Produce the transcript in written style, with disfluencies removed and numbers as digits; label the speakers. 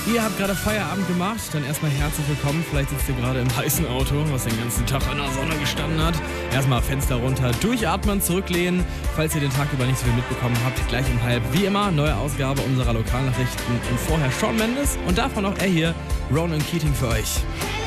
Speaker 1: Ihr habt gerade Feierabend gemacht, dann erstmal herzlich willkommen. Vielleicht sitzt ihr gerade im heißen Auto, was den ganzen Tag in der Sonne gestanden hat. Erstmal Fenster runter, durchatmen, zurücklehnen. Falls ihr den Tag über nicht so viel mitbekommen habt, gleich um halb, wie immer, neue Ausgabe unserer Lokalnachrichten. Und vorher Shawn Mendes und davon auch er hier, Ronan Keating für euch.